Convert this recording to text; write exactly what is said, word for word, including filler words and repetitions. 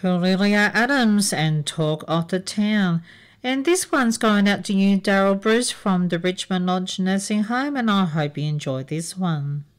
Cornelia Adams and Talk of the Town. And this one's going out to you, Daryl Bruce from the Richmond Lodge Nursing Home, and I hope you enjoy this one.